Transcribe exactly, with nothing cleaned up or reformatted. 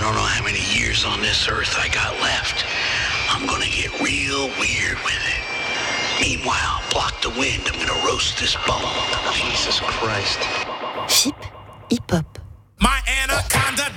don't know how many years on this earth I got left. I'm gonna get real weird with it. Meanwhile, block the wind. I'm gonna roast this bone. Jesus Christ. Chip hip-hop. My anaconda